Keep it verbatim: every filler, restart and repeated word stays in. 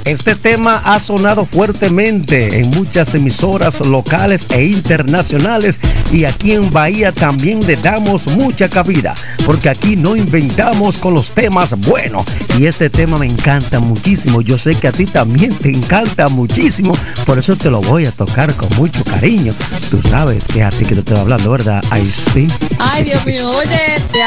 Este tema ha sonado fuertemente en muchas emisoras locales e internacionales y aquí en Bahía también le damos mucha cabida porque aquí no inventamos con los temas buenos y este tema me encanta muchísimo. Yo sé que a ti también te encanta muchísimo, por eso te lo voy a tocar con mucho cariño. Tú sabes que a ti que te estoy hablando, ¿verdad? Ice-T. Ay, Dios mío, oye.